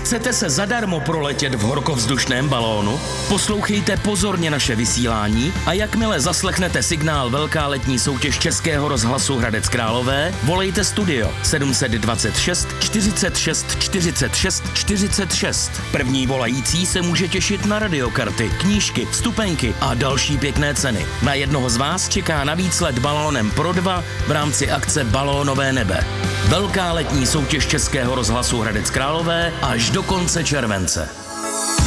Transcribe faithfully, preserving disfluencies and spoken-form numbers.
Chcete se zadarmo proletět v horkovzdušném balónu? Poslouchejte pozorně naše vysílání a jakmile zaslechnete signál Velká letní soutěž Českého rozhlasu Hradec Králové, volejte studio sedm dva šest čtyřicet šest čtyřicet šest čtyřicet šest. První volající se může těšit na radiokarty, knížky, vstupenky a další pěkné ceny. Na jednoho z vás čeká navíc let balónem pro dva v rámci akce Balónové nebe. Velká letní soutěž Českého rozhlasu Hradec Králové až do konce července.